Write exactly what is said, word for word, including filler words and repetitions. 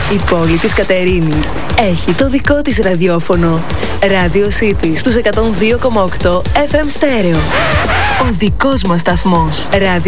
Η πόλη της Κατερίνης έχει το δικό της ραδιόφωνο. Radio City στους εκατόν δύο κόμμα οκτώ εφ εμ στέρεο. Ο δικός μας σταθμός. Radio